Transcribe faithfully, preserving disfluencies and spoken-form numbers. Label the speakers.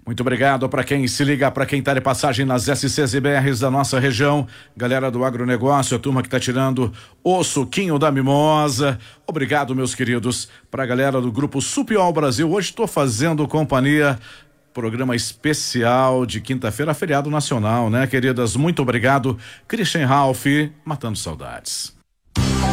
Speaker 1: Muito obrigado para quem se liga, para quem está de passagem nas S Cs e B Rs da nossa região, galera do agronegócio, a turma que está tirando o suquinho da mimosa. Obrigado, meus queridos, para a galera do grupo Supiol Brasil. Hoje estou fazendo companhia, programa especial de quinta-feira, feriado nacional, né, queridas? Muito obrigado, Christian Ralph, matando saudades.